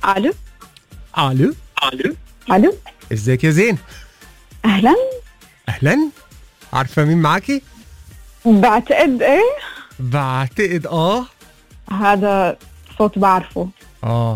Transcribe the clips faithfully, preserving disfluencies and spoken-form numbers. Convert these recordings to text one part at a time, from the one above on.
الو الو الو الو ازيك يا زين؟ اهلا. اهلا. عارفه مين معاكي؟ بعتقد ايه بعتقد اه هذا صوت بعرفه، اه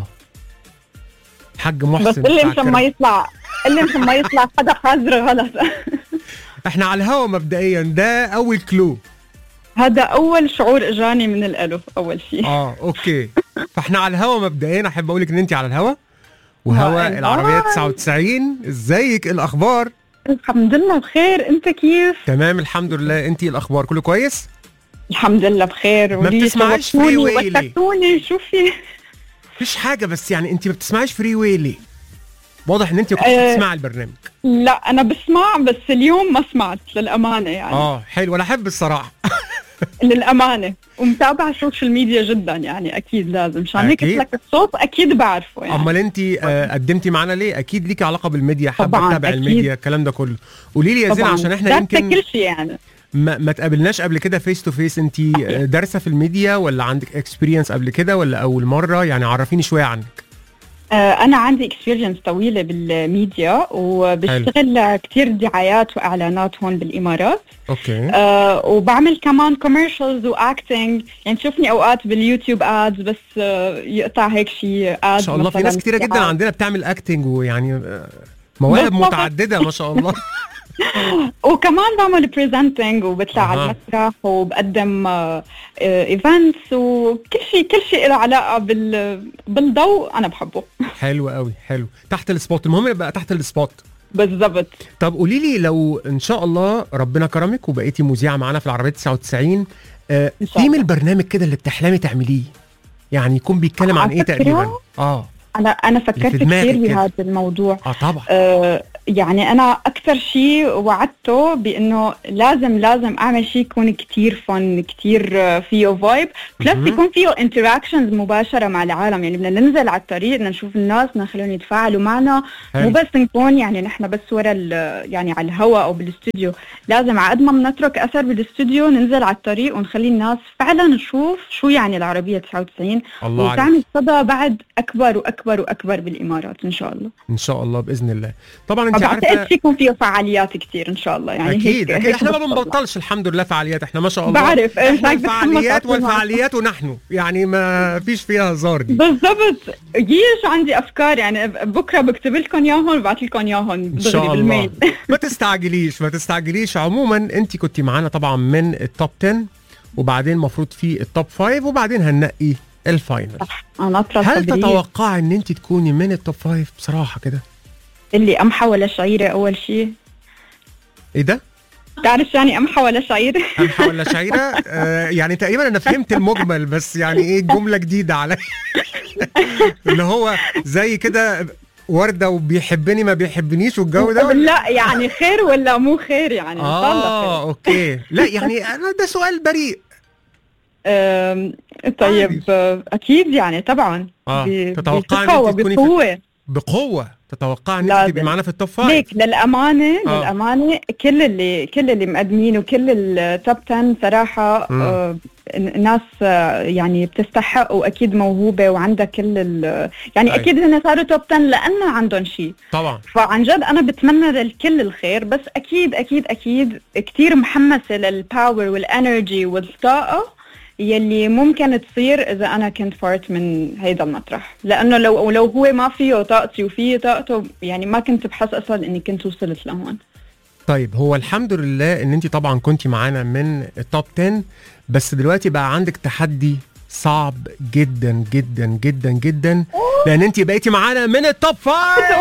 حاج محسن. بس اللي بتاع مشان كرم. ما يطلع اللي مشان ما يطلع حدا حاضر غلط. احنا على الهوا مبدئيا، ده اول كلو. هذا اول شعور اجاني من الالف اول شيء. اه اوكي. فاحنا على الهوا مبدئيا، احب اقول لك ان انت على الهوا وهوا هاي. العربيه تسعة وتسعين. ازيك؟ الاخبار؟ الحمد لله بخير، انت كيف؟ تمام الحمد لله. انت الاخبار كله كويس؟ الحمد لله بخير. ما بتسمعيش فري واي ليه؟ وتكتوني شو في؟ مفيش حاجه، بس يعني انت ما بتسمعيش فري واي ليه؟ واضح ان انت ما كنتش أه بتسمعي البرنامج. لا انا بسمع، بس اليوم ما سمعت للامانه يعني. اه حلو، انا احب الصراحه. للامانه، ومتابعه السوشيال ميديا جدا يعني، اكيد لازم مشان هيك أكيد. لك الصوت اكيد بعرفه يعني. امال انت آه قدمتي معانا ليه؟ اكيد ليكي علاقه بالميديا، حابه طبعاً، تتابع أكيد. الميديا الكلام ده كله. قولي لي يا زين، عشان احنا دارسة يمكن كل شيء يعني. ما, ما تقابلناش قبل كده فيس تو فيس. انت دارسه في الميديا ولا عندك اكسبيرينس قبل كده ولا اول مره؟ يعني عرفيني شويه عنك. آه انا عندي اكسبيرينس طويله بالميديا، وبشتغل كتير دعايات واعلانات هون بالامارات. اوكي. آه وبعمل كمان كوميرشلز واكتنج، يعني تشوفني اوقات باليوتيوب ادز، بس آه يقطع هيك شيء ادز. ما شاء الله في ناس كتيره جدا عندنا بتعمل اكتنج، ويعني آه، مواهب متعدده ما شاء الله. وكمان بعمل بريزنتنج وبطلع أه. على المسرح وبقدم ايفنتس، وكل شيء كل شيء له علاقه بال بالضوء انا بحبه. حلو قوي، حلو. تحت السبوت، المهم يبقى تحت السبوت. بالضبط. طب قولي لي، لو ان شاء الله ربنا كرمك وبقيتي مذيعه معانا في العربيه تسعة وتسعين، آه ثيم البرنامج كده اللي بتحلمي تعمليه، يعني يكون بيتكلم عن ايه تقريبا؟ اه انا انا فكرت كثير بهذا الموضوع. اه طبعا. آه يعني انا اكثر شيء وعدته بانه لازم لازم اعمل شيء يكون كتير فن، كتير فيه فايب، بلس يكون فيه انتراكشنز مباشره مع العالم. يعني بدنا ننزل على الطريق، بدنا نشوف الناس، بدنا نخليهم يتفاعلوا معنا. حلو. مو بس نكون يعني نحن بس ورا يعني على الهواء او بالاستوديو، لازم على قد ما بنترك اثر بالاستوديو ننزل على الطريق ونخلي الناس فعلا تشوف شو يعني العربيه تسعة وتسعين، وتعمل صدى بعد اكبر واكبر واكبر بالامارات ان شاء الله. ان شاء الله باذن الله. طبعا انت عارفه بعتقد يكون فيه فعاليات كتير ان شاء الله يعني. اكيد هيك اكيد هيك احنا ما بنبطلش الحمد لله فعاليات، احنا ما شاء الله بعرف احنا الفعاليات والفعاليات ونحن يعني ما فيش فيها هزار دي. بالضبط. جيش عندي افكار يعني، بكره بكتب لكم اياهم وبعث لكم اياهم ان شاء الله. ما تستعجليش ما تستعجليش. عموما انت كنتي معانا طبعا من التوب عشرة، وبعدين المفروض في التوب خمسة، وبعدين هننقي الفاينل. انا هل تتوقعي ان انت تكوني من التوب خمسة بصراحه كده؟ اللي قمحة ولا شعيرة أول شيء؟ إيه ده؟ تعرف يعني قمحة ولا شعيرة؟ قمحة ولا شعيرة؟ آه يعني تقريبا أنا فهمت المجمل، بس يعني إيه جملة جديدة علي. اللي هو زي كده وردة وبيحبني ما بيحبنيش والجو ده. لا يعني خير ولا مو خير يعني؟ آه أوكي. لا يعني أنا ده سؤال بريء. طيب أكيد يعني طبعا. آه تتوقع أن أنت تكوني بقوة بقوة تتوقع ان انت تبقي معانا في التوب خمسة؟ ليك للامانه آه. للامانه كل اللي كل اللي مقدمين وكل التوب عشرة صراحه آه ناس آه يعني بتستحق، واكيد موهوبه وعندها كل ال يعني أي. اكيد هن صاروا توب عشرة لانه عندهم شيء طبعا. فعن جد انا بتمنى للكل الخير، بس اكيد اكيد اكيد كثير محمسه للباور والانرجي والطاقه يلي ممكن تصير إذا أنا كنت فارت من هيدا المطرح، لأنه لو لو هو ما فيه طاقتي وفيه طاقته يعني ما كنت بحس أصلا إني كنت وصلت لهون. طيب هو الحمد لله إن أنت طبعا كنتي معانا من التوب عشرة، بس دلوقتي بقى عندك تحدي صعب جدا جدا جدا جدا، لأن أنت بقيتي معانا من التوب خمسة.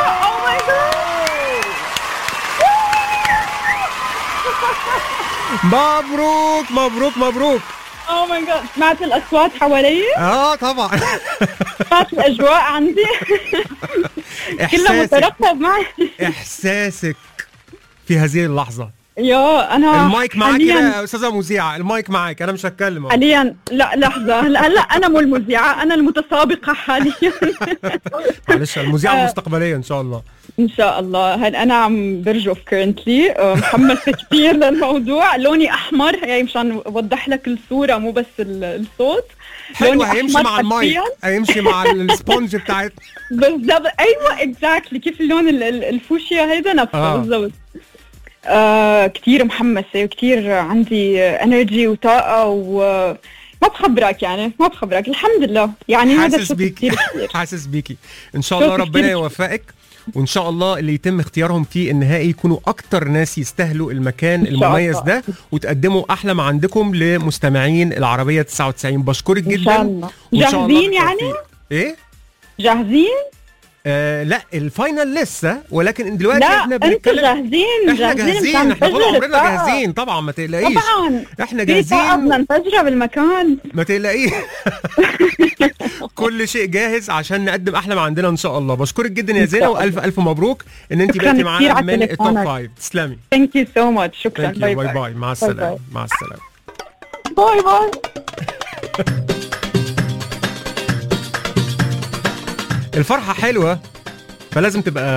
مبروك مبروك مبروك. اوه ماي جاد، سمعت الاصوات حوالي؟ اه طبعا. سمعت الاجواء عندي. كلها مترقب معي. احساسك في هذه اللحظه. يا انا المايك معاك يا استاذه مذيعه، المايك معاك، انا مش هتكلم حاليا. لا لحظه، لا لا انا مو المذيعه، انا المتسابقه حاليا. معلش المذيعه المستقبليه ان شاء الله. ان شاء الله. هل انا عم برجف كرنتلي، محمسه كثير للموضوع. لوني احمر يعني مشان اوضح لك الصوره مو بس الصوت. حلو، لوني هيمشي أحمر مع المايك، حرفياً. هيمشي مع السبونج بتاعتنا. بالضبط، ايوه اكزاكتلي، كيف اللون ال- ال- الفوشيا هيدا نفسه آه. بالضبط. آه كثير محمسه وكثير عندي انرجي وطاقه، وما بخبرك يعني ما بخبرك الحمد لله يعني. هذا حاسس شيء بيكي كثير كثير. حاسس بيكي. ان شاء الله شكراً ربنا كتير. يوفقك، وان شاء الله اللي يتم اختيارهم في النهائي يكونوا اكتر ناس يستاهلوا المكان إن شاء المميز الله. ده، وتقدموا احلى ما عندكم لمستمعين العربيه تسعة وتسعين. بشكرك ان جدا شاء الله. وإن شاء الله جاهزين يعني؟ بالتوفيق. ايه جاهزين؟ آه لا الفاينل لسه، ولكن دلوقتي لا احنا انتوا بنتكلم. جاهزين؟ احنا جاهزين، مشان احنا طول نفجر عمرنا الطاقة. جاهزين طبعا، ما تقلقيش. طبعا احنا في طاقه بدنا جاهزين، نفجرها بالمكان. ما تقلقيش. كل شيء جاهز عشان نقدم احلى ما عندنا ان شاء الله. بشكرك جدا يا إن زينه، شاء الله. والف الف مبروك ان انت شكراً بقيتي كتير معانا على من التوب تليفونك. فايف. تسلمي. ثانك يو سو ماتش. شكرا. Thank you. باي باي باي. باي، مع السلامه. مع السلامه. باي باي. الفرحه حلوه، فلازم تبقى